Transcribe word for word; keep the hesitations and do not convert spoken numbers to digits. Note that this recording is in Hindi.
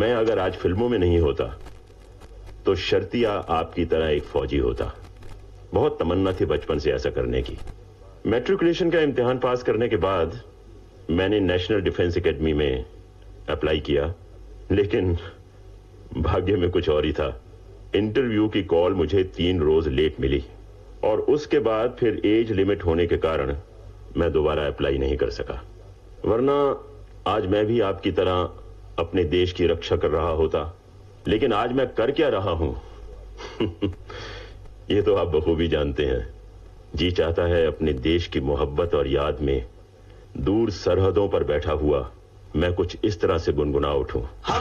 मैं अगर आज फिल्मों में नहीं होता तो शर्तिया आपकी तरह एक फौजी होता। बहुत तमन्ना थी बचपन से ऐसा करने की। मैट्रिकुलेशन का इम्तिहान पास करने के बाद मैंने नेशनल डिफेंस एकेडमी में अप्लाई किया, लेकिन भाग्य में कुछ और ही था। इंटरव्यू की कॉल मुझे तीन रोज लेट मिली और उसके बाद फिर एज लिमिट होने के कारण मैं दोबारा अप्लाई नहीं कर सका, वरना आज मैं भी आपकी तरह अपने देश की रक्षा कर रहा होता। लेकिन आज मैं कर क्या रहा हूं ये तो आप बखूबी जानते हैं। जी चाहता है अपने देश की मोहब्बत और याद में दूर सरहदों पर बैठा हुआ मैं कुछ इस तरह से गुनगुना उठूं।